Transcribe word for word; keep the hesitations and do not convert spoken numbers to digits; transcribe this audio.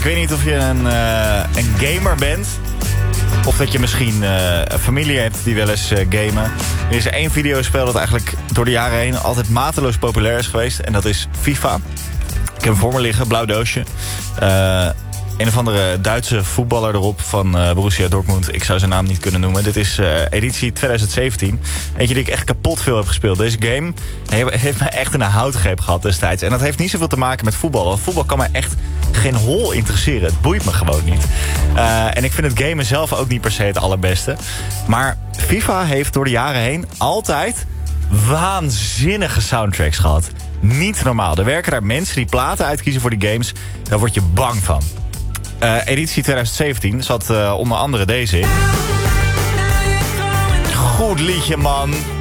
Ik weet niet of je een, uh, een gamer bent. Of dat je misschien uh, een familie hebt die wel eens uh, gamen. Er is één videospel dat eigenlijk door de jaren heen altijd mateloos populair is geweest. En dat is FIFA. Ik heb hem voor me liggen, blauw doosje. Uh, een of andere Duitse voetballer erop van uh, Borussia Dortmund. Ik zou zijn naam niet kunnen noemen. Dit is uh, editie twintig zeventien. Eentje die ik echt kapot veel heb gespeeld. Deze game heeft me echt in een houtgreep gehad destijds. En dat heeft niet zoveel te maken met voetbal. Want voetbal kan me echt geen hol interesseren. Het boeit me gewoon niet. Uh, en ik vind het gamen zelf ook niet per se het allerbeste. Maar FIFA heeft door de jaren heen altijd waanzinnige soundtracks gehad. Niet normaal. Er werken daar mensen die platen uitkiezen voor die games. Daar word je bang van. Uh, editie twintig zeventien zat uh, onder andere deze in. Goed liedje, man.